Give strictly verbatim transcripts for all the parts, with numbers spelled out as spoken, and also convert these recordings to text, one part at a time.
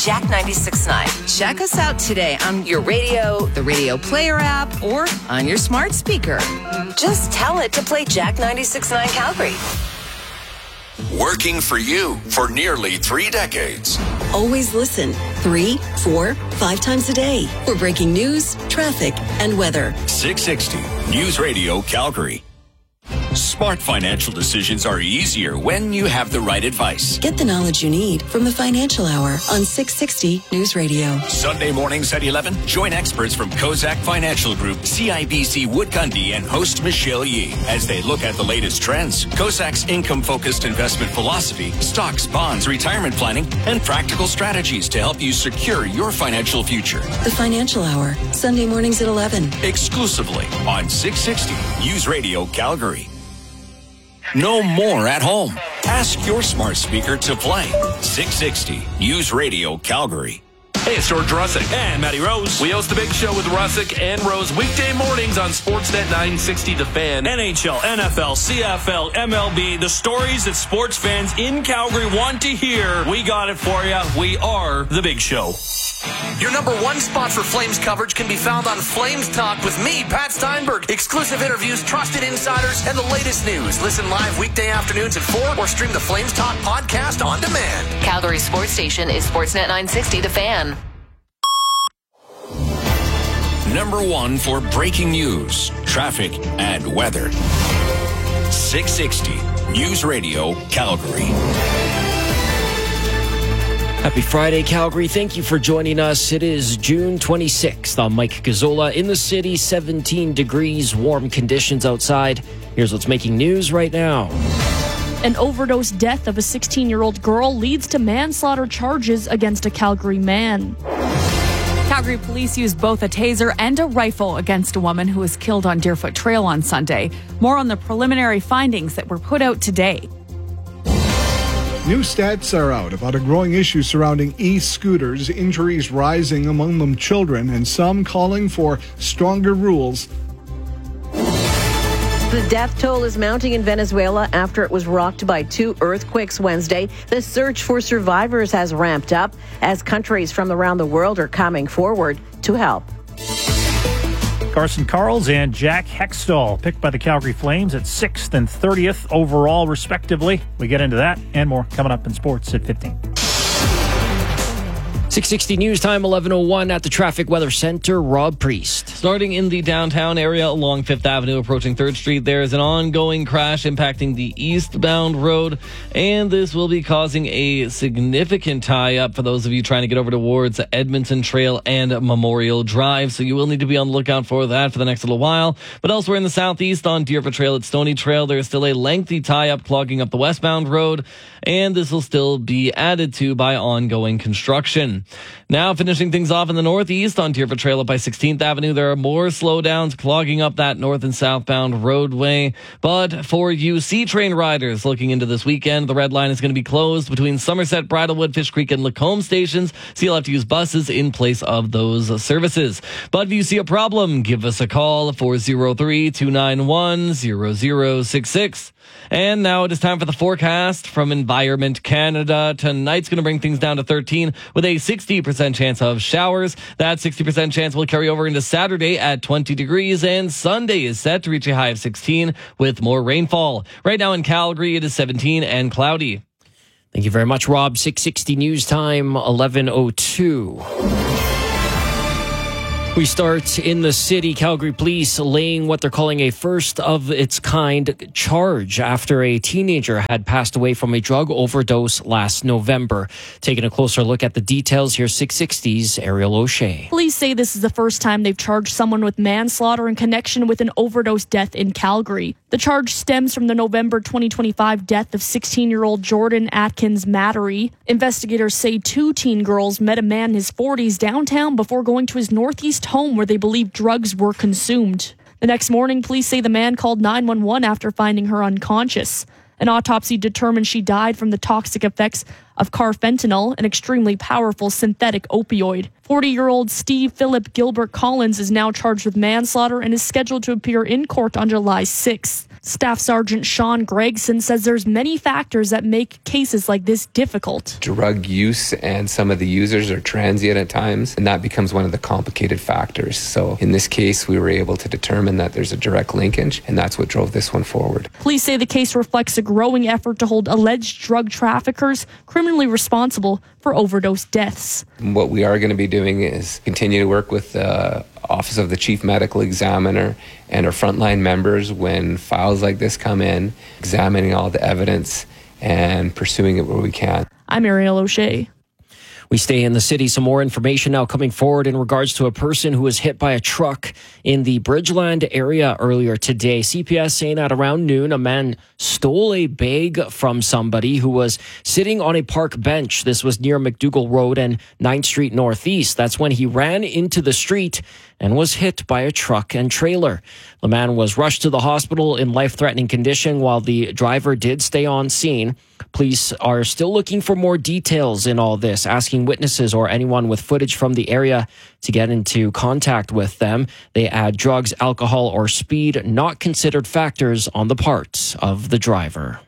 Jack ninety-six point nine. Check us out today on your radio, the Radio Player app, or on your smart speaker. Just tell it to play Jack ninety-six point nine Calgary. Working for you for nearly three decades. Always listen three, four, five times a day for breaking news, traffic, and weather. six sixty News Radio Calgary. Smart financial decisions are easier when you have the right advice. Get the knowledge you need from the Financial Hour on six sixty News Radio. Sunday mornings at eleven, join experts from Kozak Financial Group, C I B C Wood Gundy, and host Michelle Yee as they look at the latest trends, Kozak's income-focused investment philosophy, stocks, bonds, retirement planning, and practical strategies to help you secure your financial future. The Financial Hour, Sunday mornings at eleven. Exclusively on six sixty News Radio Calgary. No more at home. Ask your smart speaker to play six sixty News Radio Calgary. Hey, it's George Russick and Matty Rose. We host The Big Show with Russick and Rose weekday mornings on Sportsnet nine sixty The Fan. N H L, N F L, C F L, M L B, the stories that sports fans in Calgary want to hear. We got it for you. We are The Big Show. Your number one spot for Flames coverage can be found on Flames Talk with me, Pat Steinberg. Exclusive interviews, trusted insiders, and the latest news. Listen live weekday afternoons at four or stream the Flames Talk podcast on demand. Calgary Sports Station is Sportsnet nine sixty The Fan. Number one for breaking news, traffic, and weather. six sixty News Radio Calgary. Happy Friday, Calgary. Thank you for joining us. It is June twenty-sixth. I'm Mike Gazzola. In the city, seventeen degrees, warm conditions outside. Here's what's making news right now. An overdose death of a sixteen-year-old girl leads to manslaughter charges against a Calgary man. Calgary police used both a taser and a rifle against a woman who was killed on Deerfoot Trail on Sunday. More on the preliminary findings that were put out today. New stats are out about a growing issue surrounding e-scooters, injuries rising among them children, and some calling for stronger rules. The death toll is mounting in Venezuela after it was rocked by two earthquakes Wednesday. The search for survivors has ramped up as countries from around the world are coming forward to help. Carson Karls and Jack Hextall picked by the Calgary Flames at sixth and thirtieth overall, respectively. We get into that and more coming up in sports at fifteen. six sixty News Time, eleven oh one at the Traffic Weather Center. Rob Priest. Starting in the downtown area along Fifth Avenue, approaching third Street, there is an ongoing crash impacting the eastbound road, and this will be causing a significant tie-up for those of you trying to get over towards Edmonton Trail and Memorial Drive, so you will need to be on the lookout for that for the next little while. But elsewhere in the southeast on Deerfoot Trail at Stony Trail, there is still a lengthy tie-up clogging up the westbound road, and this will still be added to by ongoing construction. Now, finishing things off in the northeast on Deerfoot Trail up by sixteenth Avenue, there are more slowdowns clogging up that north and southbound roadway. But for you C-Train riders looking into this weekend, the red line is going to be closed between Somerset, Bridlewood, Fish Creek, and Lacombe stations, so you'll have to use buses in place of those services. But if you see a problem, give us a call, four oh three, two nine one, zero zero six six. And now it is time for the forecast from Environment Canada. Tonight's going to bring things down to thirteen with a sixty percent chance of showers. That sixty percent chance will carry over into Saturday at twenty degrees, and Sunday is set to reach a high of sixteen with more rainfall. Right now in Calgary, it is seventeen and cloudy. Thank you very much, Rob. six sixty News Time, eleven oh two. We start in the city. Calgary police laying what they're calling a first-of-its-kind charge after a teenager had passed away from a drug overdose last November. Taking a closer look at the details, here's six sixty's Ariel O'Shea. Police say this is the first time they've charged someone with manslaughter in connection with an overdose death in Calgary. The charge stems from the November twenty twenty-five death of sixteen-year-old Jordan Atkins Mattery. Investigators say two teen girls met a man in his forties downtown before going to his northeast home where they believe drugs were consumed. The next morning, police say the man called nine one one after finding her unconscious. An autopsy determined she died from the toxic effects of carfentanil, an extremely powerful synthetic opioid. forty-year-old Steve Philip Gilbert Collins is now charged with manslaughter and is scheduled to appear in court on July sixth. Staff Sergeant Sean Gregson says there's many factors that make cases like this difficult. Drug use and some of the users are transient at times, and that becomes one of the complicated factors. So in this case, we were able to determine that there's a direct linkage, and that's what drove this one forward. Police say the case reflects a growing effort to hold alleged drug traffickers criminally responsible for overdose deaths. What we are going to be doing is continue to work with the Office of the Chief Medical Examiner and our frontline members when files like this come in, examining all the evidence and pursuing it where we can. I'm Ariel O'Shea. We stay in the city. Some more information now coming forward in regards to a person who was hit by a truck in the Bridgeland area earlier today. C P S saying at around noon, a man stole a bag from somebody who was sitting on a park bench. This was near McDougall Road and ninth Street Northeast. That's when he ran into the street and was hit by a truck and trailer. The man was rushed to the hospital in life-threatening condition while the driver did stay on scene. Police are still looking for more details in all this, asking witnesses or anyone with footage from the area to get into contact with them. They add drugs, alcohol, or speed not considered factors on the part of the driver.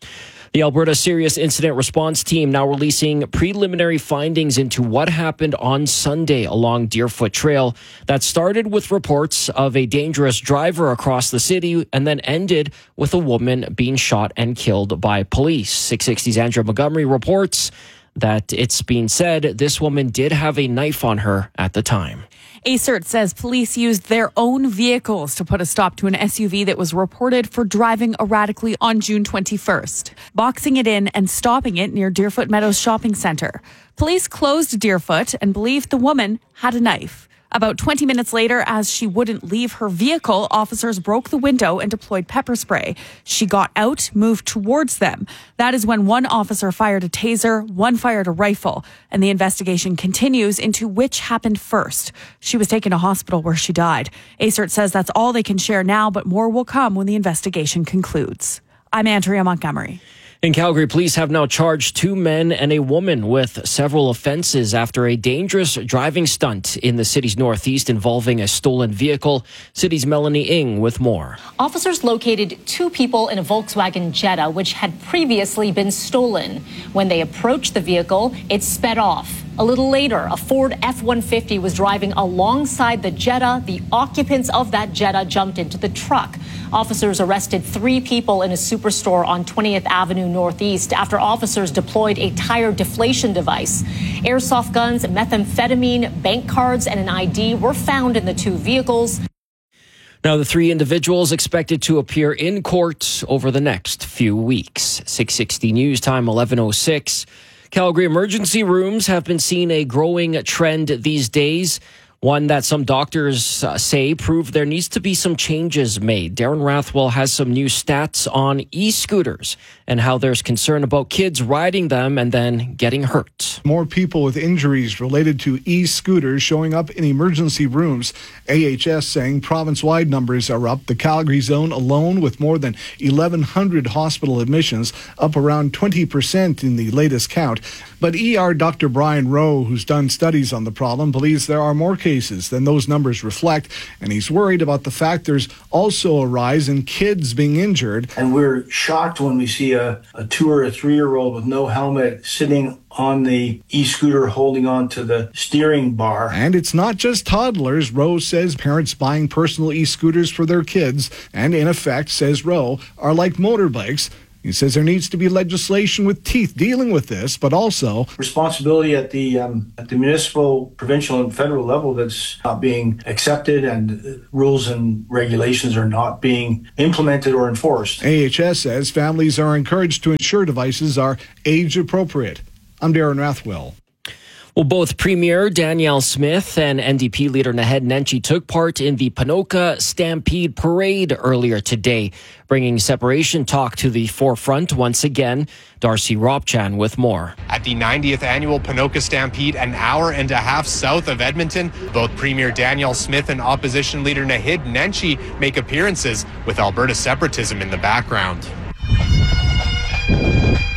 The Alberta Serious Incident Response Team now releasing preliminary findings into what happened on Sunday along Deerfoot Trail. That started with reports of a dangerous driver across the city and then ended with a woman being shot and killed by police. six sixty's Andrea Montgomery reports that it's been said this woman did have a knife on her at the time. A C E R T says police used their own vehicles to put a stop to an S U V that was reported for driving erratically on June twenty-first, boxing it in and stopping it near Deerfoot Meadows Shopping Centre. Police closed Deerfoot and believed the woman had a knife. About twenty minutes later, as she wouldn't leave her vehicle, officers broke the window and deployed pepper spray. She got out, moved towards them. That is when one officer fired a taser, one fired a rifle, and the investigation continues into which happened first. She was taken to hospital where she died. A C E R T says that's all they can share now, but more will come when the investigation concludes. I'm Andrea Montgomery. In Calgary, police have now charged two men and a woman with several offenses after a dangerous driving stunt in the city's northeast involving a stolen vehicle. City's Melanie Ng with more. Officers located two people in a Volkswagen Jetta, which had previously been stolen. When they approached the vehicle, it sped off. A little later, a Ford F one fifty was driving alongside the Jetta. The occupants of that Jetta jumped into the truck. Officers arrested three people in a superstore on twentieth Avenue Northeast after officers deployed a tire deflation device. Airsoft guns, methamphetamine, bank cards, and an I D were found in the two vehicles. Now, the three individuals expected to appear in court over the next few weeks. six sixty News Time, eleven oh six. Calgary emergency rooms have been seeing a growing trend these days. One that some doctors uh, say prove there needs to be some changes made. Darren Rathwell has some new stats on e-scooters and how there's concern about kids riding them and then getting hurt. More people with injuries related to e-scooters showing up in emergency rooms. A H S saying province-wide numbers are up. The Calgary zone alone with more than eleven hundred hospital admissions, up around twenty percent in the latest count. But E R Doctor Brian Rowe, who's done studies on the problem, believes there are more cases than those numbers reflect, and he's worried about the fact there's also a rise in kids being injured. And we're shocked when we see a, a two or a three-year-old with no helmet sitting on the e-scooter holding on to the steering bar. And it's not just toddlers. Rowe says parents buying personal e-scooters for their kids, and in effect, says Rowe, are like motorbikes. He says there needs to be legislation with teeth dealing with this, but also responsibility at the um, at the municipal, provincial, and federal level that's not being accepted, and rules and regulations are not being implemented or enforced. A H S says families are encouraged to ensure devices are age appropriate. I'm Darren Rathwell. Well, both Premier Danielle Smith and N D P leader Naheed Nenshi took part in the Ponoka Stampede Parade earlier today, bringing separation talk to the forefront once again. Darcy Ropchan with more. At the ninetieth annual Ponoka Stampede, an hour and a half south of Edmonton, both Premier Danielle Smith and opposition leader Naheed Nenshi make appearances with Alberta separatism in the background.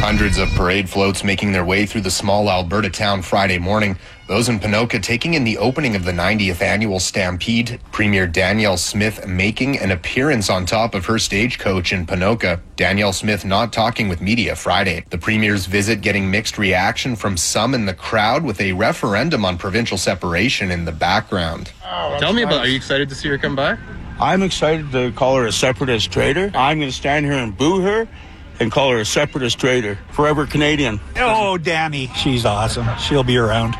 Hundreds of parade floats making their way through the small Alberta town Friday morning. Those in Ponoka taking in the opening of the ninetieth annual Stampede. Premier Danielle Smith making an appearance on top of her stagecoach in Ponoka. Danielle Smith not talking with media Friday. The Premier's visit getting mixed reaction from some in the crowd, with a referendum on provincial separation in the background. Oh, Tell me about, are you excited to see her come by? I'm excited to call her a separatist traitor. I'm going to stand here and boo her and call her a separatist traitor. Forever Canadian. Oh, Danny. She's awesome. She'll be around.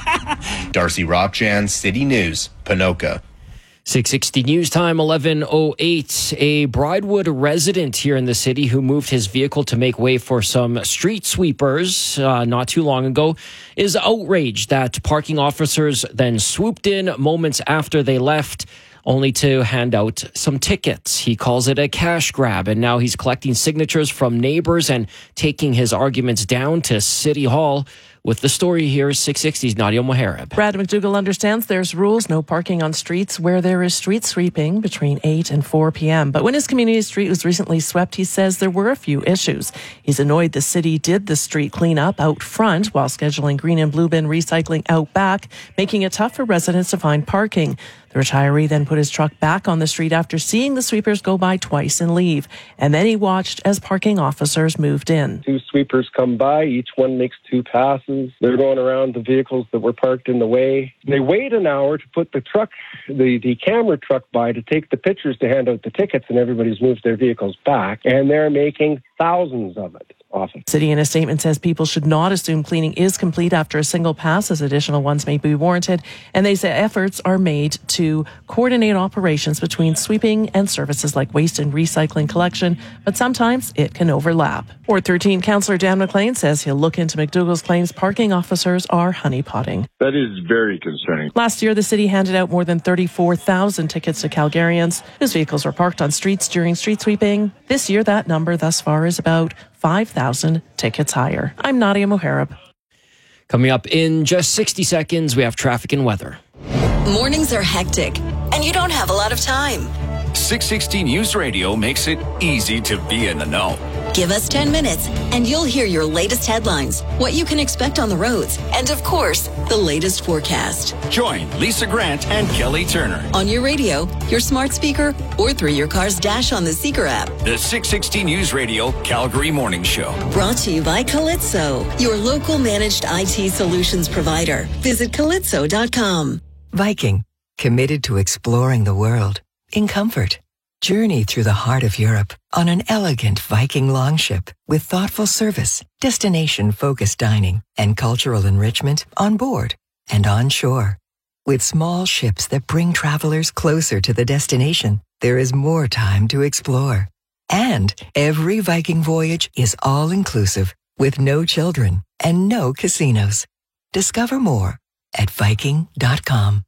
Darcy Ropchan, City News, Ponoka. six sixty News Time, eleven oh eight. A Bridewood resident here in the city who moved his vehicle to make way for some street sweepers uh, not too long ago is outraged that parking officers then swooped in moments after they left, only to hand out some tickets. He calls it a cash grab, and now he's collecting signatures from neighbors and taking his arguments down to City Hall. With the story, here is six sixty's Nadia Moharib. Brad McDougall understands there's rules, no parking on streets where there is street sweeping between eight and four p.m. But when his community street was recently swept, he says there were a few issues. He's annoyed the city did the street cleanup out front while scheduling green and blue bin recycling out back, making it tough for residents to find parking. The retiree then put his truck back on the street after seeing the sweepers go by twice and leave. And then he watched as parking officers moved in. Two sweepers come by. Each one makes two passes. They're going around the vehicles that were parked in the way. They wait an hour to put the truck, the, the camera truck by to take the pictures to hand out the tickets, and everybody's moved their vehicles back. And they're making thousands of it. Often. City in a statement says people should not assume cleaning is complete after a single pass, as additional ones may be warranted. And they say efforts are made to coordinate operations between sweeping and services like waste and recycling collection, but sometimes it can overlap. Ward thirteen Councillor Dan McLean says he'll look into McDougall's claims parking officers are honeypotting. That is very concerning. Last year, the city handed out more than thirty-four thousand tickets to Calgarians whose vehicles were parked on streets during street sweeping. This year, that number thus far is about five thousand tickets higher. I'm Nadia Moharib. Coming up in just sixty seconds, we have traffic and weather. Mornings are hectic, and you don't have a lot of time. six sixty News Radio makes it easy to be in the know. Give us ten minutes, and you'll hear your latest headlines, what you can expect on the roads, and of course, the latest forecast. Join Lisa Grant and Kelly Turner on your radio, your smart speaker, or through your car's dash on the Seeker app. The six sixty News Radio Calgary Morning Show. Brought to you by Calypso, your local managed I T solutions provider. Visit calypso dot com. Viking, committed to exploring the world in comfort. Journey through the heart of Europe on an elegant Viking longship with thoughtful service, destination-focused dining, and cultural enrichment on board and on shore. With small ships that bring travelers closer to the destination, there is more time to explore. And every Viking voyage is all-inclusive with no children and no casinos. Discover more at viking dot com.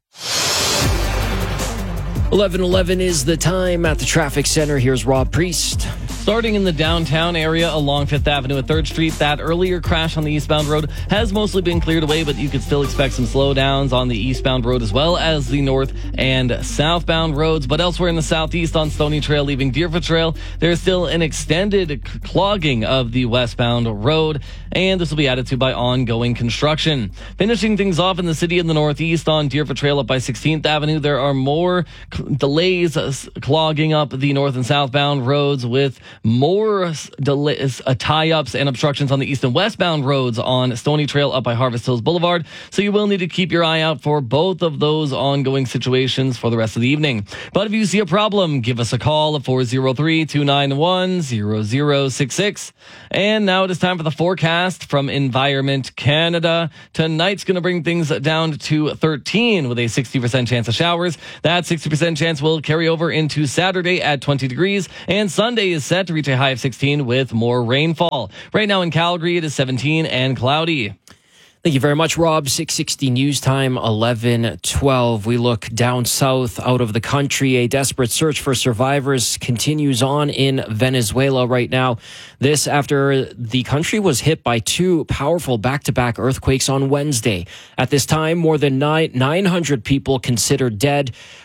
eleven eleven is the time at the traffic center. Here's Rob Priest. Starting in the downtown area along Fifth Avenue at third Street, that earlier crash on the eastbound road has mostly been cleared away, but you could still expect some slowdowns on the eastbound road as well as the north and southbound roads. But elsewhere in the southeast on Stony Trail leaving Deerfoot Trail, there's still an extended clogging of the westbound road, and this will be added to by ongoing construction. Finishing things off in the city in the northeast on Deerfoot Trail up by sixteenth Avenue, there are more cl- delays uh, clogging up the north and southbound roads, with more delays, uh, tie-ups and obstructions on the east and westbound roads on Stony Trail up by Harvest Hills Boulevard. So you will need to keep your eye out for both of those ongoing situations for the rest of the evening. But if you see a problem, give us a call at four oh three, two nine one, zero zero six six. And now it is time for the forecast from Environment Canada. Tonight's going to bring things down to thirteen with a sixty percent chance of showers. That sixty percent chance will carry over into Saturday at twenty degrees, and Sunday is set to reach a high of sixteen with more rainfall. Right now in Calgary, it is seventeen and cloudy. Thank you very much, Rob. six sixty News Time, eleven twelve. We look down south out of the country. A desperate search for survivors continues on in Venezuela right now. This after the country was hit by two powerful back-to-back earthquakes on Wednesday. At this time, more than nine hundred people considered dead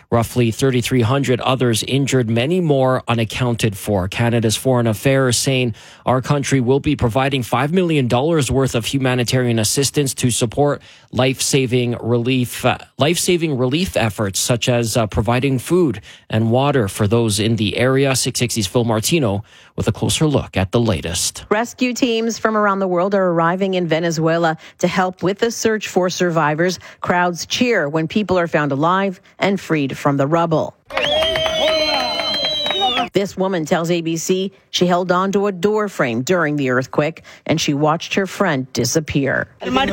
Roughly thirty-three hundred others injured, many more unaccounted for. Canada's Foreign Affairs saying our country will be providing five million dollars worth of humanitarian assistance to support life-saving relief, uh, life-saving relief efforts, such as uh, providing food and water for those in the area. six sixty's Phil Martino with a closer look at the latest. Rescue teams from around the world are arriving in Venezuela to help with the search for survivors. Crowds cheer when people are found alive and freed from the rubble. This woman tells A B C she held onto a door frame during the earthquake and she watched her friend disappear.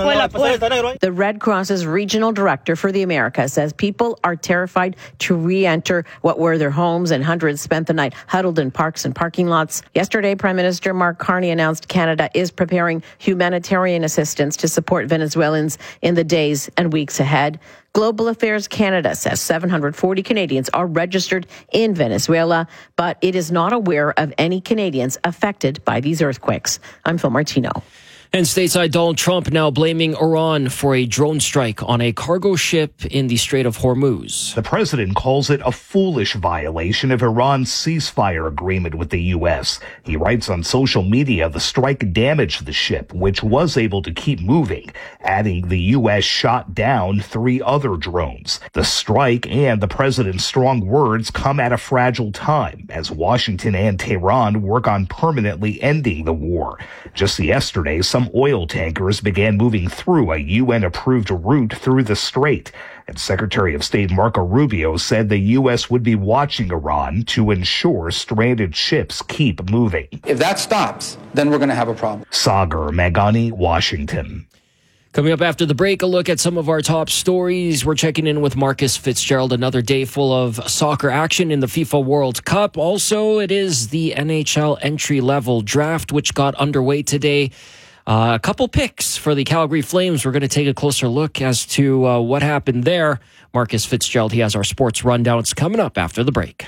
The Red Cross's regional director for the Americas says people are terrified to re-enter what were their homes, and hundreds spent the night huddled in parks and parking lots. Yesterday, Prime Minister Mark Carney announced Canada is preparing humanitarian assistance to support Venezuelans in the days and weeks ahead. Global Affairs Canada says seven hundred forty Canadians are registered in Venezuela, but it is not aware of any Canadians affected by these earthquakes. I'm Phil Martino. And stateside Donald Trump now blaming Iran for a drone strike on a cargo ship in the Strait of Hormuz. The president calls it a foolish violation of Iran's ceasefire agreement with the U S. He writes on social media the strike damaged the ship, which was able to keep moving, adding the U S shot down three other drones. The strike and the president's strong words come at a fragile time as Washington and Tehran work on permanently ending the war. Just yesterday, some oil tankers began moving through a U N-approved route through the strait. And Secretary of State Marco Rubio said the U S would be watching Iran to ensure stranded ships keep moving. If that stops, then we're going to have a problem. Sagar Meghani, Washington. Coming up after the break, a look at some of our top stories. We're checking in with Marcus Fitzgerald. Another day full of soccer action in the FIFA World Cup. Also, it is the N H L entry-level draft, which got underway today. Uh, a couple picks for the Calgary Flames. We're going to take a closer look as to uh, what happened there. Marcus Fitzgerald, he has our sports rundown. It's coming up after the break.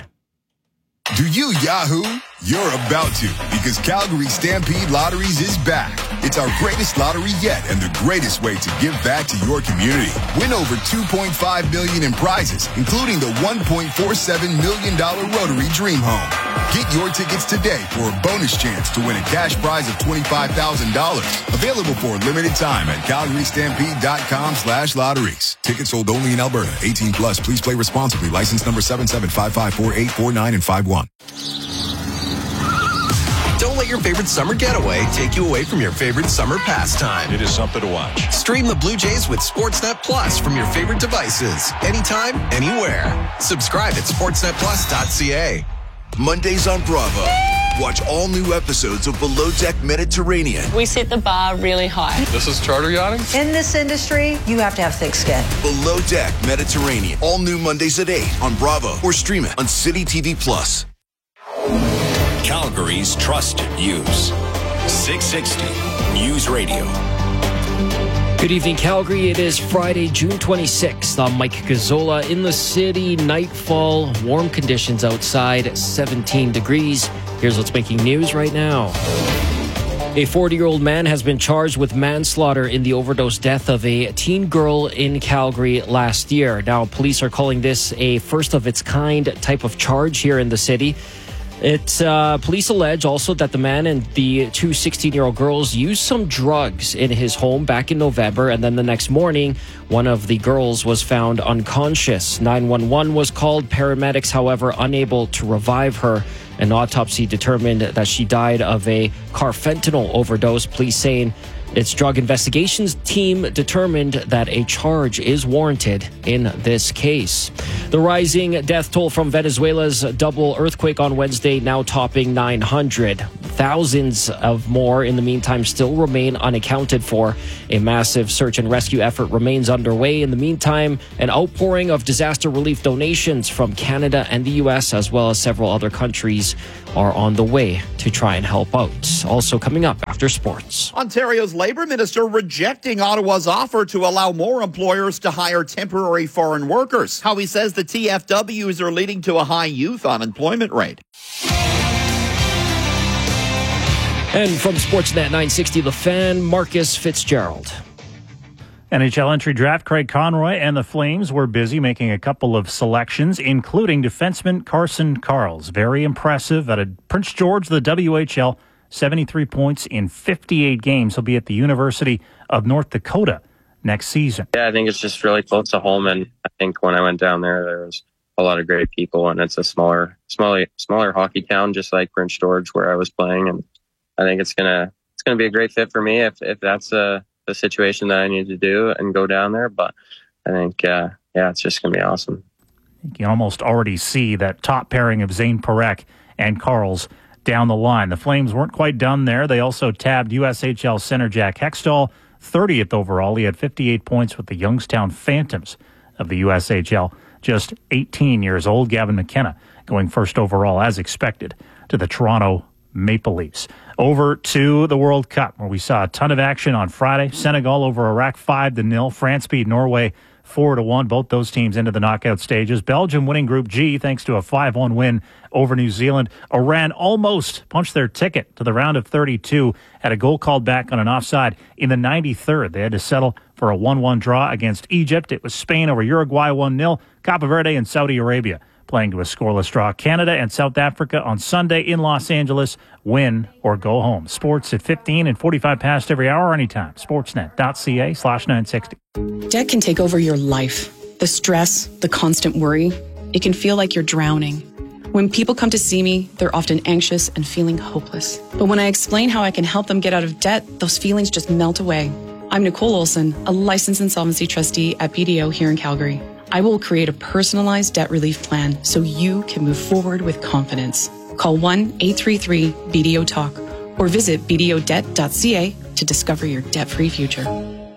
Do you Yahoo? You're about to, because Calgary Stampede Lotteries is back. It's our greatest lottery yet and the greatest way to give back to your community. Win over two point five million dollars in prizes, including the one point four seven million dollars Rotary Dream Home. Get your tickets today for a bonus chance to win a cash prize of twenty-five thousand dollars. Available for a limited time at calgarystampede.com slash lotteries. Tickets sold only in Alberta. eighteen plus. Please play responsibly. License number seven seven five five four eight four nine and five one. Don't let your favorite summer getaway take you away from your favorite summer pastime. It is something to watch. Stream the Blue Jays with Sportsnet Plus from your favorite devices. Anytime, anywhere. Subscribe at sportsnet plus dot c a. Mondays on Bravo. Watch all new episodes of Below Deck Mediterranean. We set the bar really high. This is charter yachting? In this industry, you have to have thick skin. Below Deck Mediterranean. All new Mondays at eight on Bravo or stream it on City T V Plus. Calgary's trusted news. six sixty News Radio. Good evening, Calgary. It is Friday, June twenty-sixth. I'm Mike Gazzola in the city. Nightfall, warm conditions outside, seventeen degrees. Here's what's making news right now. A forty-year-old man has been charged with manslaughter in the overdose death of a teen girl in Calgary last year. Now, police are calling this a first-of-its-kind type of charge here in the city. It's uh, police allege also that the man and the two sixteen-year-old girls used some drugs in his home back in November, and then the next morning, one of the girls was found unconscious. nine one one was called. Paramedics, however, unable to revive her. An autopsy determined that she died of a carfentanil overdose. Police saying its drug investigations team determined that a charge is warranted in this case. The rising death toll from Venezuela's double earthquake on Wednesday now topping nine hundred. Thousands of more, in the meantime, still remain unaccounted for. A massive search and rescue effort remains underway. In the meantime, an outpouring of disaster relief donations from Canada and the U S, as well as several other countries, are on the way to try and help out. Also coming up after sports. Ontario's Labour Minister rejecting Ottawa's offer to allow more employers to hire temporary foreign workers. How he says the T F Ws are leading to a high youth unemployment rate. And from Sportsnet nine sixty, The Fan, Marcus Fitzgerald. N H L entry draft, Craig Conroy and the Flames were busy making a couple of selections, including defenseman Carson Karls. Very impressive at a Prince George, the W H L, seventy-three points in fifty-eight games. He'll be at the University of North Dakota next season. Yeah, I think it's just really close to home, and I think when I went down there, there was a lot of great people, and it's a smaller, smaller, smaller hockey town, just like Prince George, where I was playing, and I think it's gonna it's gonna be a great fit for me if if that's a the situation that I need to do and go down there. But I think, uh, yeah, it's just going to be awesome. You can almost already see that top pairing of Zane Parekh and Karls down the line. The Flames weren't quite done there. They also tabbed U S H L center Jack Hextall, thirtieth overall. He had fifty-eight points with the Youngstown Phantoms of the U S H L. Just eighteen years old. Gavin McKenna going first overall, as expected, to the Toronto Maple Leafs. Over to the World Cup, where we saw a ton of action on Friday. Senegal over Iraq five to nil. France beat Norway four to one. Both those teams into the knockout stages. Belgium winning Group G thanks to a five one win over New Zealand. Iran almost punched their ticket to the round of thirty-two. Had a goal called back on an offside in the ninety-third. They had to settle for a one one draw against Egypt. It was Spain over Uruguay one nil. Cape Verde and Saudi Arabia playing to a scoreless draw. Canada and South Africa on Sunday in Los Angeles. Win or go home. Sports at fifteen and forty-five past every hour anytime. Sportsnet.ca slash 960. Debt can take over your life. The stress, the constant worry. It can feel like you're drowning. When people come to see me, they're often anxious and feeling hopeless. But when I explain how I can help them get out of debt, those feelings just melt away. I'm Nicole Olson, a licensed insolvency trustee at B D O here in Calgary. I will create a personalized debt relief plan so you can move forward with confidence. Call one eight three three B D O talk or visit b d o debt dot c a to discover your debt-free future.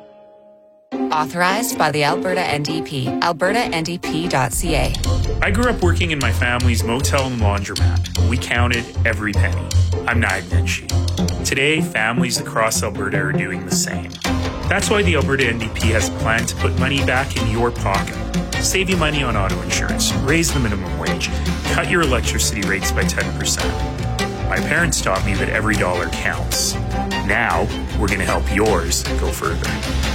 Authorized by the Alberta N D P. alberta n d p dot c a. I grew up working in my family's motel and laundromat. We counted every penny. I'm Nag Nenshi. Today, families across Alberta are doing the same. That's why the Alberta N D P has a plan to put money back in your pocket. Save you money on auto insurance, raise the minimum wage, cut your electricity rates by ten percent. My parents taught me that every dollar counts. Now, we're going to help yours go further.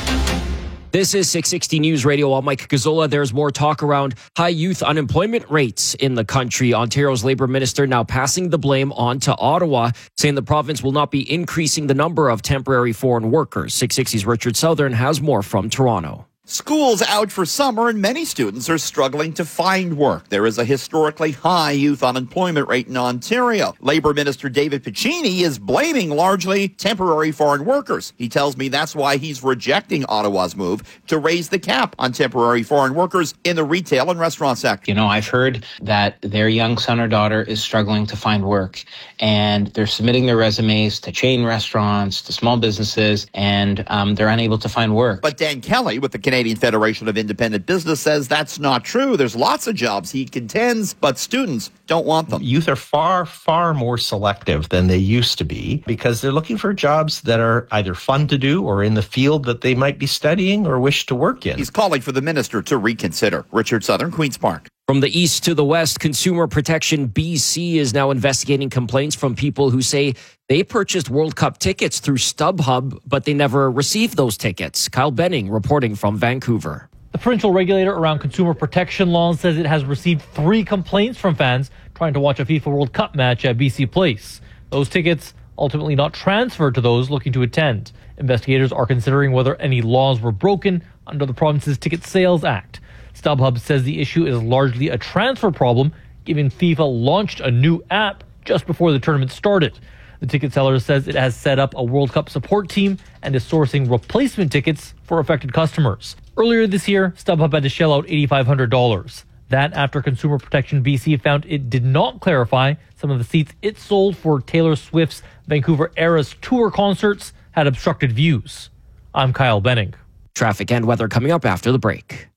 This is six sixty News Radio. I'm Mike Gazzola. There's more talk around high youth unemployment rates in the country. Ontario's Labour Minister now passing the blame on to Ottawa, saying the province will not be increasing the number of temporary foreign workers. six sixty's Richard Southern has more from Toronto. School's out for summer and many students are struggling to find work. There is a historically high youth unemployment rate in Ontario. Labour Minister David Piccini is blaming largely temporary foreign workers. He tells me that's why he's rejecting Ottawa's move to raise the cap on temporary foreign workers in the retail and restaurant sector. You know, I've heard that their young son or daughter is struggling to find work, and they're submitting their resumes to chain restaurants, to small businesses, and um, they're unable to find work. But Dan Kelly with the Canadian Federation of Independent Business says that's not true. There's lots of jobs, he contends, but students don't want them. Youth are far, far more selective than they used to be because they're looking for jobs that are either fun to do or in the field that they might be studying or wish to work in. He's calling for the minister to reconsider. Richard Southern, Queen's Park. From the east to the west, Consumer Protection B C is now investigating complaints from people who say they purchased World Cup tickets through StubHub, but they never received those tickets. Kyle Benning reporting from Vancouver. The provincial regulator around consumer protection laws says it has received three complaints from fans trying to watch a FIFA World Cup match at B C Place. Those tickets ultimately not transferred to those looking to attend. Investigators are considering whether any laws were broken under the province's Ticket Sales Act. StubHub says the issue is largely a transfer problem, given FIFA launched a new app just before the tournament started. The ticket seller says it has set up a World Cup support team and is sourcing replacement tickets for affected customers. Earlier this year, StubHub had to shell out eight thousand five hundred dollars. That after Consumer Protection B C found it did not clarify some of the seats it sold for Taylor Swift's Vancouver Eras Tour concerts had obstructed views. I'm Kyle Benning. Traffic and weather coming up after the break.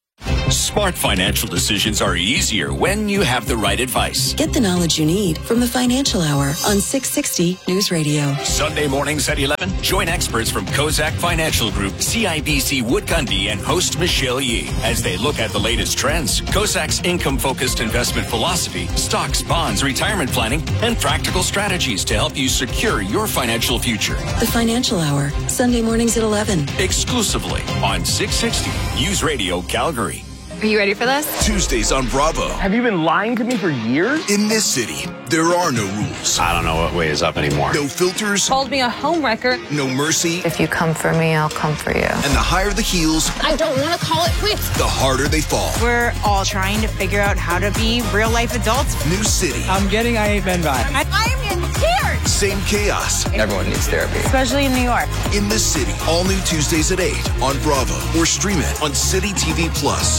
Smart financial decisions are easier when you have the right advice. Get the knowledge you need from the Financial Hour on six sixty News Radio. Sunday mornings at eleven, join experts from Kozak Financial Group, C I B C Wood Gundy, and host Michelle Yee as they look at the latest trends, Kozak's income-focused investment philosophy, stocks, bonds, retirement planning, and practical strategies to help you secure your financial future. The Financial Hour, Sunday mornings at eleven. Exclusively on six sixty News Radio Calgary. Are you ready for this? Tuesdays on Bravo. Have you been lying to me for years? In this city, there are no rules. I don't know what way is up anymore. No filters. Called me a homewrecker. No mercy. If you come for me, I'll come for you. And the higher the heels, I don't want to call it quits. the harder they fall. We're all trying to figure out how to be real life adults. New city. I'm getting I Ain't Been By. I, I'm in tears. Same chaos. Everyone needs therapy. Especially in New York. In this city. All new Tuesdays at eight on Bravo. Or stream it on City T V Plus.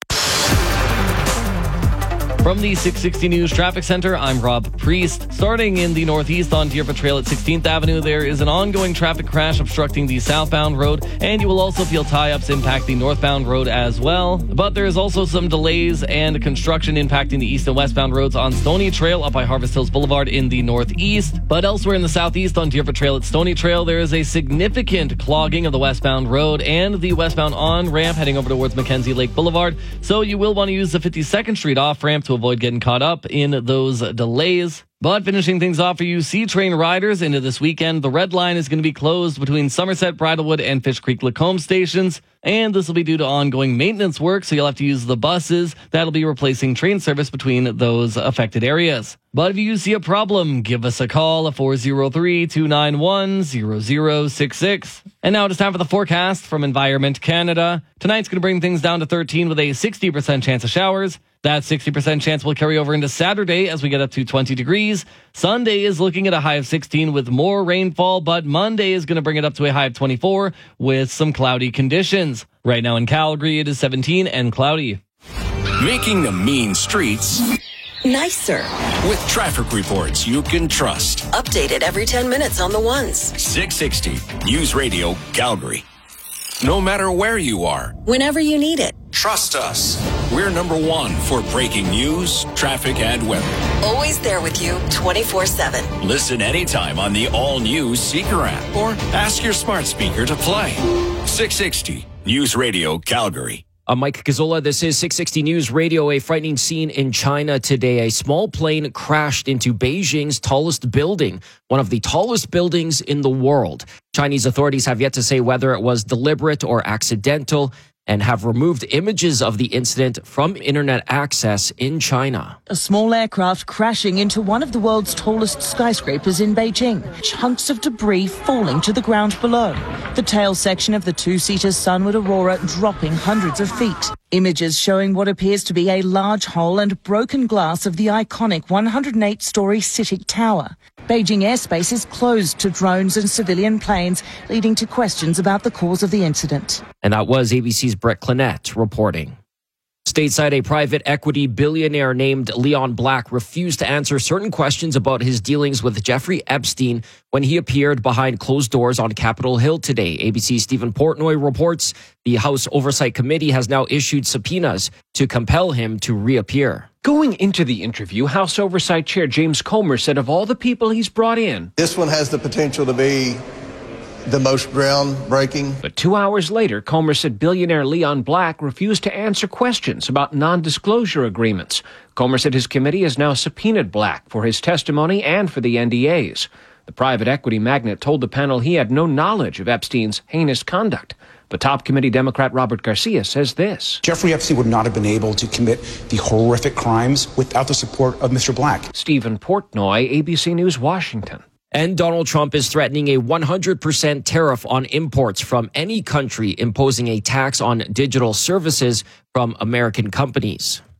From the six sixty News Traffic Center, I'm Rob Priest. Starting in the northeast on Deerfoot Trail at sixteenth Avenue, there is an ongoing traffic crash obstructing the southbound road, and you will also feel tie-ups impact the northbound road as well. But there is also some delays and construction impacting the east and westbound roads on Stony Trail up by Harvest Hills Boulevard in the northeast. But elsewhere in the southeast on Deerfoot Trail at Stony Trail, there is a significant clogging of the westbound road and the westbound on-ramp heading over towards Mackenzie Lake Boulevard. So you will want to use the fifty-second Street off-ramp to avoid getting caught up in those delays. But finishing things off for you C-Train riders into this weekend, the Red Line is going to be closed between Somerset, Bridlewood, and Fish Creek Lacombe stations. And this will be due to ongoing maintenance work, so you'll have to use the buses. That'll be replacing train service between those affected areas. But if you see a problem, give us a call at four oh three, two nine one, zero zero six six. And now it is time for the forecast from Environment Canada. Tonight's going to bring things down to thirteen with a sixty percent chance of showers. That sixty percent chance will carry over into Saturday as we get up to twenty degrees. Sunday is looking at a high of sixteen with more rainfall, but Monday is going to bring it up to a high of twenty-four with some cloudy conditions. Right now in Calgary, it is seventeen and cloudy. Making the mean streets nicer. With traffic reports you can trust. Updated every ten minutes on the ones. six sixty News Radio Calgary. No matter where you are, whenever you need it. Trust us. We're number one for breaking news, traffic, and weather. Always there with you twenty-four seven. Listen anytime on the all-new Seeker app or ask your smart speaker to play. six sixty News Radio Calgary. I'm Mike Gazzola. This is six sixty News Radio. A frightening scene in China today. A small plane crashed into Beijing's tallest building, one of the tallest buildings in the world. Chinese authorities have yet to say whether it was deliberate or accidental, and have removed images of the incident from internet access in China. A small aircraft crashing into one of the world's tallest skyscrapers in Beijing. Chunks of debris falling to the ground below. The tail section of the two-seater Sunward Aurora dropping hundreds of feet. Images showing what appears to be a large hole and broken glass of the iconic one hundred eight story CITIC Tower. Beijing airspace is closed to drones and civilian planes, leading to questions about the cause of the incident. And that was A B C's Brett Clinette reporting. Stateside, a private equity billionaire named Leon Black refused to answer certain questions about his dealings with Jeffrey Epstein when he appeared behind closed doors on Capitol Hill today. A B C's Stephen Portnoy reports the House Oversight Committee has now issued subpoenas to compel him to reappear. Going into the interview, House Oversight Chair James Comer said of all the people he's brought in, this one has the potential to be the most groundbreaking. But two hours later, Comer said billionaire Leon Black refused to answer questions about non-disclosure agreements. Comer said his committee has now subpoenaed Black for his testimony and for the N D As. The private equity magnate told the panel he had no knowledge of Epstein's heinous conduct. But top committee Democrat Robert Garcia says this. Jeffrey Epstein would not have been able to commit the horrific crimes without the support of Mister Black. Stephen Portnoy, A B C News, Washington. And Donald Trump is threatening a one hundred percent tariff on imports from any country, imposing a tax on digital services from American companies.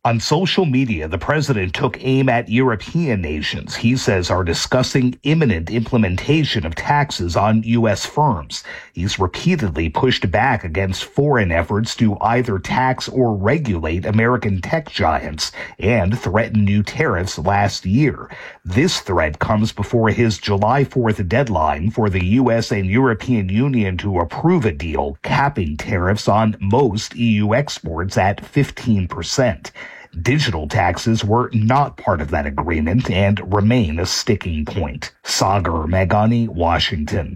On social media, the president took aim at European nations he says are discussing imminent implementation of taxes on U S firms. He's repeatedly pushed back against foreign efforts to either tax or regulate American tech giants and threatened new tariffs last year. This threat comes before his July fourth deadline for the U S and European Union to approve a deal capping tariffs on most E U exports at fifteen percent. Digital taxes were not part of that agreement and remain a sticking point. Sagar Meghani, Washington.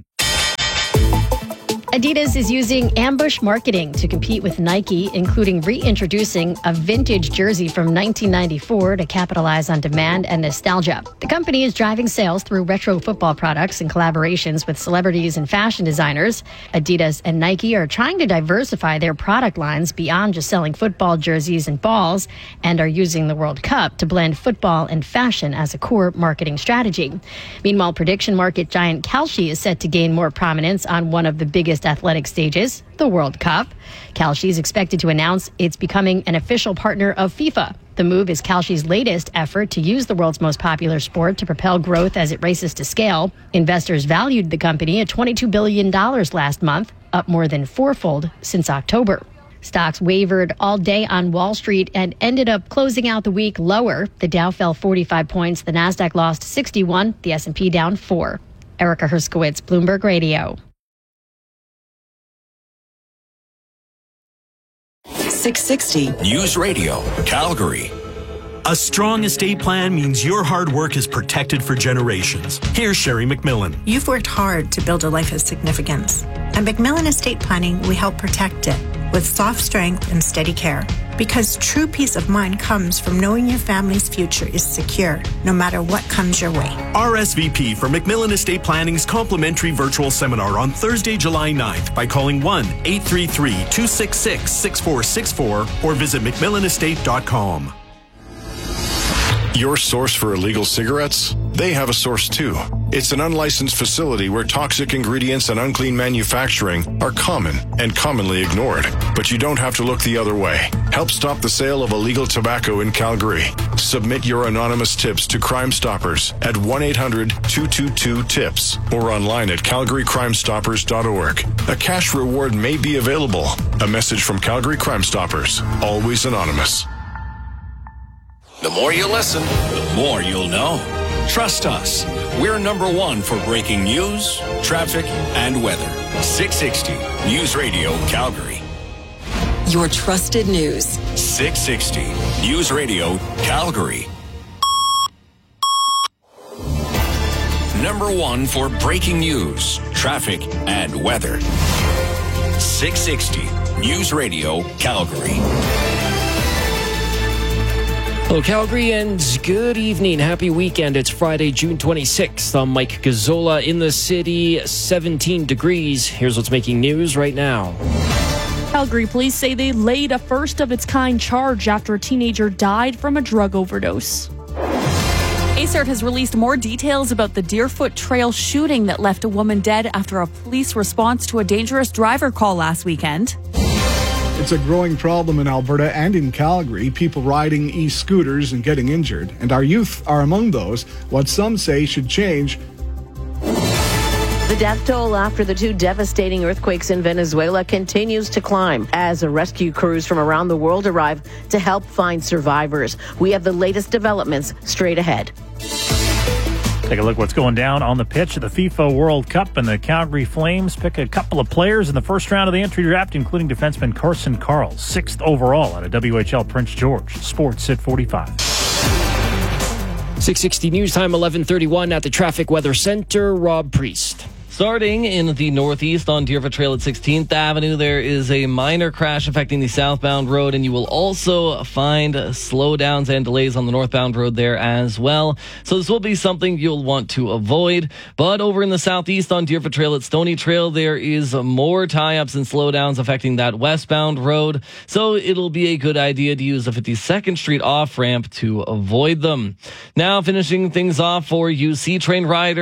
Adidas is using ambush marketing to compete with Nike, including reintroducing a vintage jersey from nineteen ninety-four to capitalize on demand and nostalgia. The company is driving sales through retro football products and collaborations with celebrities and fashion designers. Adidas and Nike are trying to diversify their product lines beyond just selling football jerseys and balls, and are using the World Cup to blend football and fashion as a core marketing strategy. Meanwhile, prediction market giant Kalshi is set to gain more prominence on one of the biggest athletic stages, the World Cup. Kalshi is expected to announce it's becoming an official partner of FIFA. The move is Kalshi's latest effort to use the world's most popular sport to propel growth as it races to scale. Investors valued the company at twenty-two billion dollars last month, up more than fourfold since October. Stocks wavered all day on Wall Street and ended up closing out the week lower. The Dow fell forty-five points, the Nasdaq lost sixty-one, the S and P down four. Erica Herskowitz, Bloomberg Radio. six sixty News Radio, Calgary. A strong estate plan means your hard work is protected for generations. Here's Sherry McMillan. You've worked hard to build a life of significance. At McMillan Estate Planning, we help protect it with soft strength and steady care. Because true peace of mind comes from knowing your family's future is secure, no matter what comes your way. R S V P for McMillan Estate Planning's complimentary virtual seminar on Thursday, July ninth by calling one eight three three, two six six, six four six four or visit mcmillan estate dot com. Your source for illegal cigarettes? They have a source too. It's an unlicensed facility where toxic ingredients and unclean manufacturing are common and commonly ignored. But you don't have to look the other way. Help stop the sale of illegal tobacco in Calgary. Submit your anonymous tips to Crime Stoppers at one eight hundred, two two two, TIPS or online at calgary crime stoppers dot org. A cash reward may be available. A message from Calgary Crime Stoppers. Always anonymous. The more you listen, the more you'll know. Trust us. We're number one for breaking news, traffic, and weather. six sixty News Radio, Calgary. Your trusted news. six sixty News Radio, Calgary. Number one for breaking news, traffic, and weather. six sixty News Radio, Calgary. Hello, Calgary, and good evening. Happy weekend. It's Friday, June twenty-sixth. I'm Mike Gazzola in the city, seventeen degrees. Here's what's making news right now. Calgary police say they laid a first-of-its-kind charge after a teenager died from a drug overdose. A C E R T has released more details about the Deerfoot Trail shooting that left a woman dead after a police response to a dangerous driver call last weekend. It's a growing problem in Alberta and in Calgary, people riding e-scooters and getting injured. And our youth are among those, what some say should change. The death toll after the two devastating earthquakes in Venezuela continues to climb as rescue crews from around the world arrive to help find survivors. We have the latest developments straight ahead. Take a look what's going down on the pitch of the FIFA World Cup, and the Calgary Flames pick a couple of players in the first round of the entry draft, including defenseman Carson Karls, sixth overall out of W H L Prince George. Sports at forty-five. six sixty News Time, eleven thirty-one at the Traffic Weather Center. Rob Priest. Starting in the northeast on Deerfoot Trail at sixteenth Avenue, there is a minor crash affecting the southbound road, and you will also find slowdowns and delays on the northbound road there as well. So this will be something you'll want to avoid. But over in the southeast on Deerfoot Trail at Stony Trail, there is more tie-ups and slowdowns affecting that westbound road. So it'll be a good idea to use the fifty-second Street off-ramp to avoid them. Now finishing things off for you C-Train riders,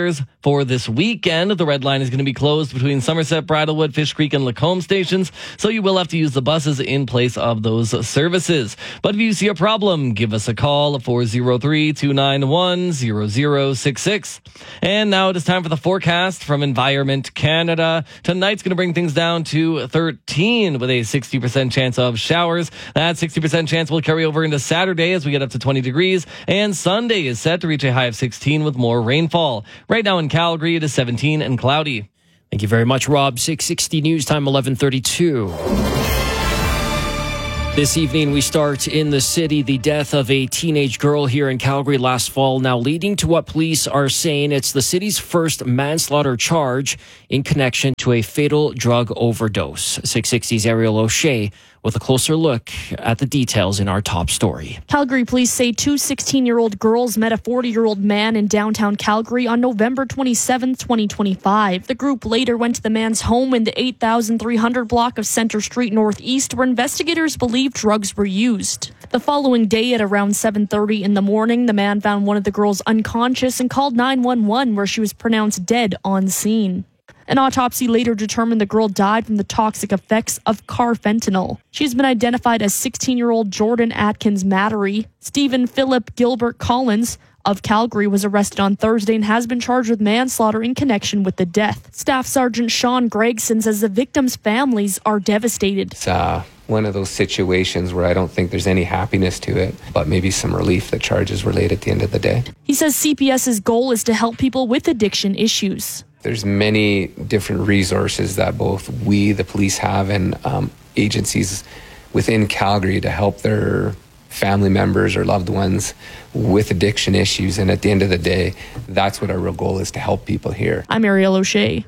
For this weekend, the Red Line is going to be closed between Somerset, Bridlewood, Fish Creek, and Lacombe stations, so you will have to use the buses in place of those services. But if you see a problem, give us a call at four oh three, two nine one, zero zero six six. And now it is time for the forecast from Environment Canada. Tonight's going to bring things down to thirteen with a sixty percent chance of showers. That sixty percent chance will carry over into Saturday as we get up to twenty degrees. And Sunday is set to reach a high of sixteen with more rainfall. Right now in Calgary, it is seventeen and cloudy. Thank you very much, Rob. six sixty News Time, eleven thirty-two. This evening, we start in the city. The death of a teenage girl here in Calgary last fall, now leading to what police are saying it's the city's first manslaughter charge in connection to a fatal drug overdose. six sixty's Ariel O'Shea with a closer look at the details in our top story. Calgary police say two sixteen-year-old girls met a forty-year-old man in downtown Calgary on November twenty-seventh, twenty twenty-five. The group later went to the man's home in the eight thousand three hundred block of Center Street Northeast, where investigators believe drugs were used. The following day at around seven thirty in the morning, the man found one of the girls unconscious and called nine one one, where she was pronounced dead on scene. An autopsy later determined the girl died from the toxic effects of carfentanil. She's been identified as sixteen-year-old Jordan Atkins Mattery. Stephen Philip Gilbert Collins of Calgary was arrested on Thursday and has been charged with manslaughter in connection with the death. Staff Sergeant Sean Gregson says the victims' families are devastated. It's uh, one of those situations where I don't think there's any happiness to it, but maybe some relief that charges were laid at the end of the day. He says CPS's goal is to help people with addiction issues. There's many different resources that both we, the police, have and um, agencies within Calgary to help their family members or loved ones with addiction issues. And at the end of the day, that's what our real goal is, to help people here. I'm Ariel O'Shea.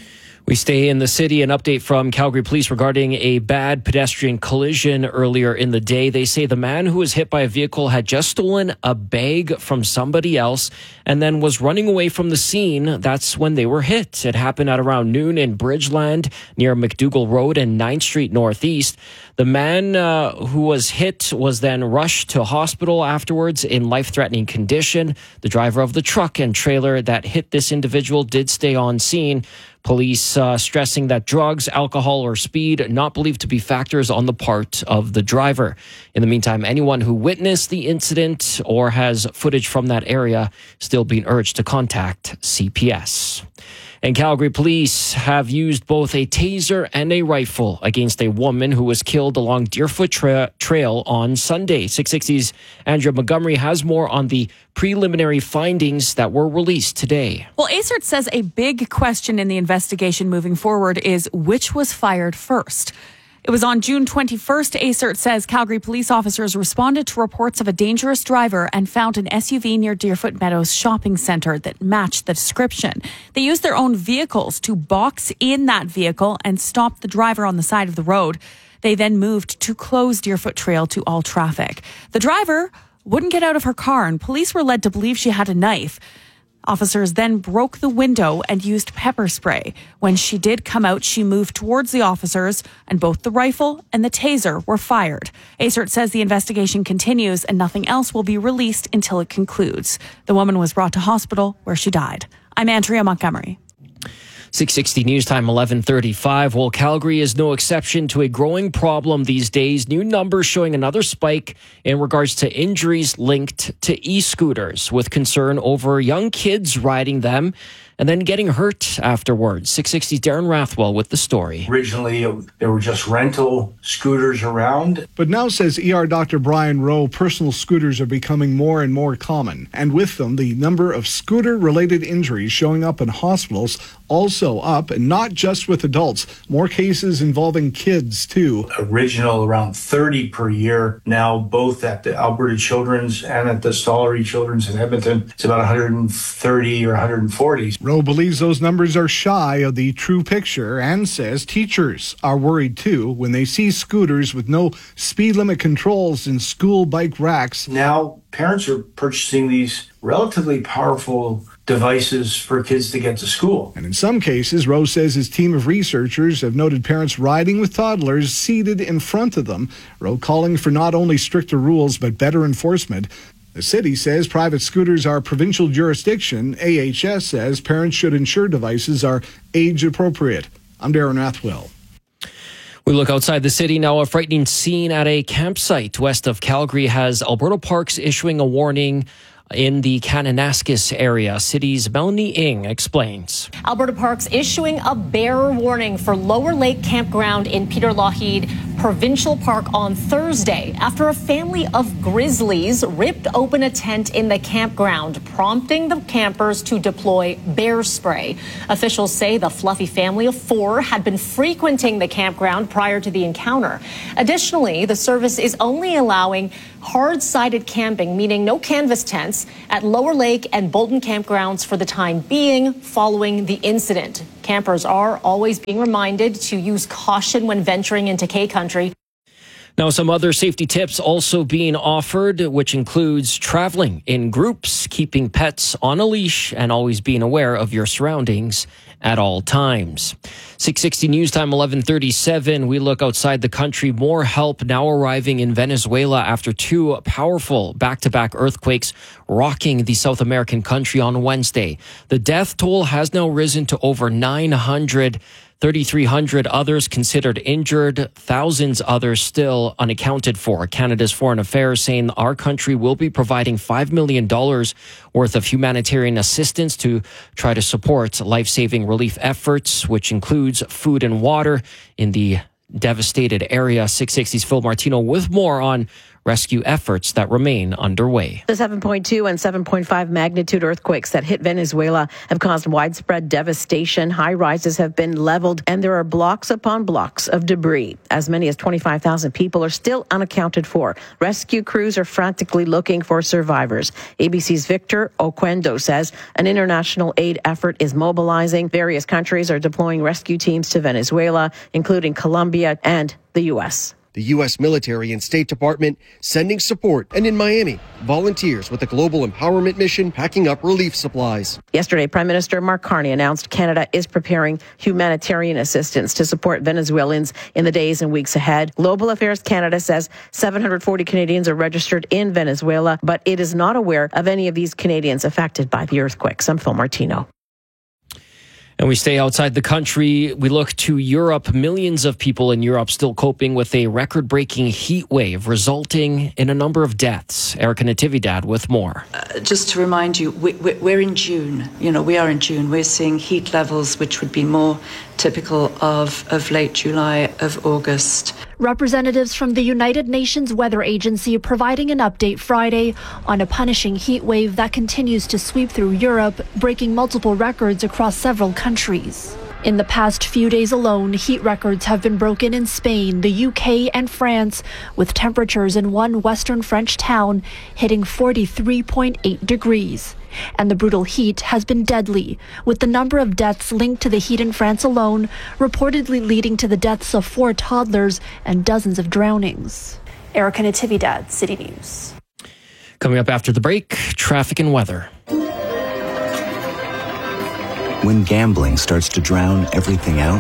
We stay in the city. An update from Calgary Police regarding a bad pedestrian collision earlier in the day. They say the man who was hit by a vehicle had just stolen a bag from somebody else and then was running away from the scene. That's when they were hit. It happened at around noon in Bridgeland near McDougall Road and ninth Street Northeast. The man uh, who was hit was then rushed to hospital afterwards in life-threatening condition. The driver of the truck and trailer that hit this individual did stay on scene. Police uh, stressing that drugs, alcohol, or speed not believed to be factors on the part of the driver. In the meantime, anyone who witnessed the incident or has footage from that area still being urged to contact C P S. And Calgary police have used both a taser and a rifle against a woman who was killed along Deerfoot tra- Trail on Sunday. six sixty's Andrea Montgomery has more on the preliminary findings that were released today. Well, A C E R T says a big question in the investigation moving forward is which was fired first. It was on June twenty-first, A C E R T says Calgary police officers responded to reports of a dangerous driver and found an S U V near Deerfoot Meadows shopping centre that matched the description. They used their own vehicles to box in that vehicle and stop the driver on the side of the road. They then moved to close Deerfoot Trail to all traffic. The driver wouldn't get out of her car, and police were led to believe she had a knife. Officers then broke the window and used pepper spray. When she did come out, she moved towards the officers, and both the rifle and the taser were fired. A C E R T says the investigation continues and nothing else will be released until it concludes. The woman was brought to hospital where she died. I'm Andrea Montgomery. six sixty News Time, eleven thirty-five. Well, Calgary is no exception to a growing problem these days. New numbers showing another spike in regards to injuries linked to e-scooters, with concern over young kids riding them and then getting hurt afterwards. six sixty's Darren Rathwell with the story. Originally, there were just rental scooters around. But now, says E R Doctor Brian Rowe, personal scooters are becoming more and more common. And with them, the number of scooter-related injuries showing up in hospitals also up, and not just with adults. More cases involving kids, too. Original around thirty per year. Now, both at the Alberta Children's and at the Stollery Children's in Edmonton, it's about one hundred thirty or one hundred forty. Rowe believes those numbers are shy of the true picture and says teachers are worried too when they see scooters with no speed limit controls in school bike racks. Now parents are purchasing these relatively powerful devices for kids to get to school. And in some cases, Rowe says his team of researchers have noted parents riding with toddlers seated in front of them. Rowe calling for not only stricter rules but better enforcement. The city says private scooters are provincial jurisdiction. A H S says parents should ensure devices are age appropriate. I'm Darren Rathwell. We look outside the city now. A frightening scene at a campsite west of Calgary has Alberta Parks issuing a warning in the Kananaskis area. City's Melanie Ng explains. Alberta Parks issuing a bear warning for Lower Lake Campground in Peter Lougheed Provincial Park on Thursday after a family of grizzlies ripped open a tent in the campground, prompting the campers to deploy bear spray. Officials say the fluffy family of four had been frequenting the campground prior to the encounter. Additionally, the service is only allowing hard-sided camping, meaning no canvas tents, at Lower Lake and Bolton campgrounds for the time being following the incident. Campers are always being reminded to use caution when venturing into K Country. Now, some other safety tips also being offered, which includes traveling in groups, keeping pets on a leash, and always being aware of your surroundings at all times. six sixty News Time, eleven thirty-seven. We look outside the country. More help now arriving in Venezuela after two powerful back-to-back earthquakes rocking the South American country on Wednesday. The death toll has now risen to over nine hundred. thirty-three hundred others considered injured, thousands others still unaccounted for. Canada's Foreign Affairs saying our country will be providing five million dollars worth of humanitarian assistance to try to support life-saving relief efforts, which includes food and water in the devastated area. six sixty's Phil Martino with more on rescue efforts that remain underway. The seven point two and seven point five magnitude earthquakes that hit Venezuela have caused widespread devastation. High rises have been leveled, and there are blocks upon blocks of debris. As many as twenty-five thousand people are still unaccounted for. Rescue crews are frantically looking for survivors. A B C's Victor Oquendo says an international aid effort is mobilizing. Various countries are deploying rescue teams to Venezuela, including Colombia and the U S The U S military and State Department sending support, and in Miami, volunteers with the Global Empowerment Mission packing up relief supplies. Yesterday, Prime Minister Mark Carney announced Canada is preparing humanitarian assistance to support Venezuelans in the days and weeks ahead. Global Affairs Canada says seven hundred forty Canadians are registered in Venezuela, but it is not aware of any of these Canadians affected by the earthquakes. I'm Phil Martino. And we stay outside the country. We look to Europe. Millions of people in Europe still coping with a record-breaking heat wave, resulting in a number of deaths. Erica Natividad with more. Uh, just to remind you, we, we, we're in June. You know, we are in June. We're seeing heat levels which would be more typical of, of late July, of August. Representatives from the United Nations Weather Agency providing an update Friday on a punishing heat wave that continues to sweep through Europe, breaking multiple records across several countries. In the past few days alone, heat records have been broken in Spain, the U K, and France, with temperatures in one western French town hitting forty-three point eight degrees. And the brutal heat has been deadly, with the number of deaths linked to the heat in France alone reportedly leading to the deaths of four toddlers and dozens of drownings. Erica Natividad, City News. Coming up after the break, traffic and weather. When gambling starts to drown everything out,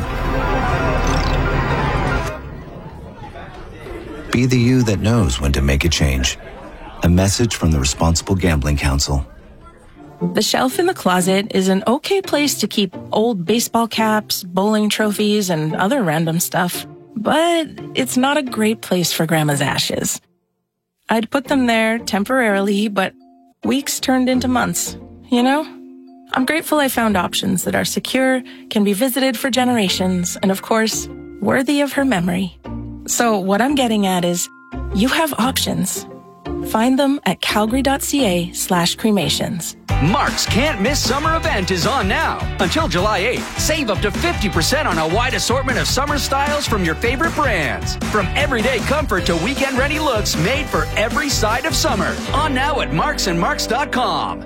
be the you that knows when to make a change. A message from the Responsible Gambling Council. The shelf in the closet is an okay place to keep old baseball caps, bowling trophies, and other random stuff. But it's not a great place for Grandma's ashes. I'd put them there temporarily, but weeks turned into months, you know? I'm grateful I found options that are secure, can be visited for generations, and of course, worthy of her memory. So what I'm getting at is, you have options. Find them at calgary.ca slash cremations. Mark's Can't Miss Summer event is on now. Until July eighth, save up to fifty percent on a wide assortment of summer styles from your favorite brands. From everyday comfort to weekend-ready looks made for every side of summer. On now at marks and marks dot com.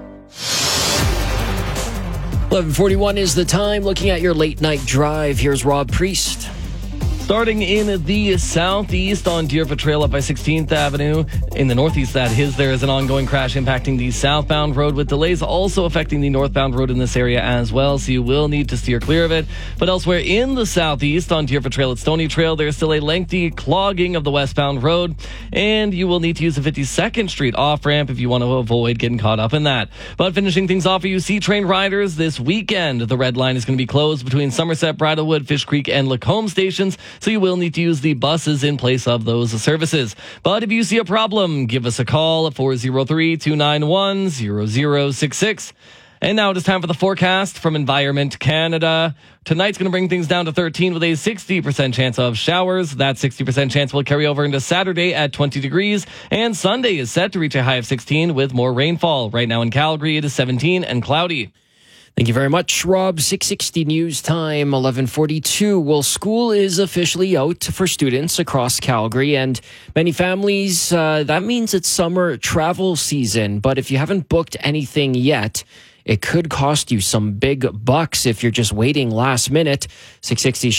eleven forty-one is the time. Looking at your late night drive, here's Rob Priest. Starting in the southeast on Deerfoot Trail up by sixteenth Avenue. In the northeast, that is, there is an ongoing crash impacting the southbound road with delays also affecting the northbound road in this area as well, so you will need to steer clear of it. But elsewhere in the southeast on Deerfoot Trail at Stony Trail, there's still a lengthy clogging of the westbound road, and you will need to use the fifty-second Street off-ramp if you want to avoid getting caught up in that. But finishing things off for you C-Train riders, this weekend, the red line is going to be closed between Somerset, Bridlewood, Fish Creek, and Lacombe stations, so you will need to use the buses in place of those services. But if you see a problem, give us a call at four oh three, two nine one, zero zero six six. And now it is time for the forecast from Environment Canada. Tonight's going to bring things down to thirteen with a sixty percent chance of showers. That sixty percent chance will carry over into Saturday at twenty degrees. And Sunday is set to reach a high of sixteen with more rainfall. Right now in Calgary, it is seventeen and cloudy. Thank you very much, Rob. six sixty News Time, eleven forty-two. Well, school is officially out for students across Calgary, and many families, uh, that means it's summer travel season. But if you haven't booked anything yet, it could cost you some big bucks if you're just waiting last minute. six sixty